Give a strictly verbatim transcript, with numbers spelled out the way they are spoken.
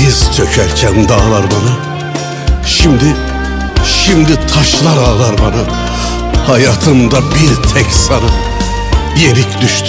Diz çökerken dağlar bana, Şimdi, şimdi taşlar ağlar bana. Hayatımda bir tek sana yenik düştü.